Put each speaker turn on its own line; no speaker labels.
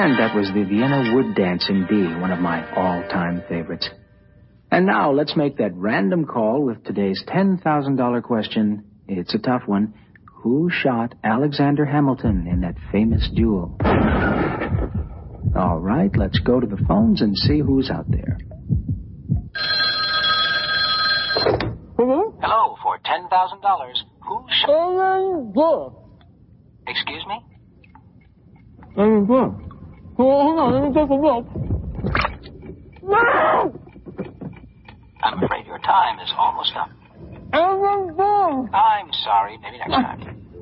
And that was the Vienna Wood Dance in D, one of my all-time favorites. And now let's make that random call with today's $10,000 question. It's a tough one. Who shot Alexander Hamilton in that famous duel? All right, let's go to the phones and see who's out there.
Hello?
Hello, for $10,000. Who shot... Excuse me?
I'm
I'm afraid your time is almost up. I'm sorry. Maybe next time.